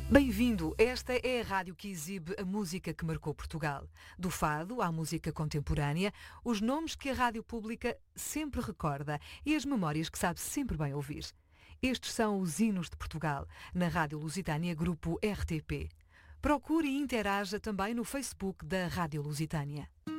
Bem-vindo, esta é a rádio que exibe a música que marcou Portugal. Do fado à música contemporânea, os nomes que a rádio pública sempre recorda e as memórias que sabe sempre bem ouvir. Estes são os hinos de Portugal, na Rádio Lusitânia Grupo RTP. Procure e interaja também no Facebook da Rádio Lusitânia.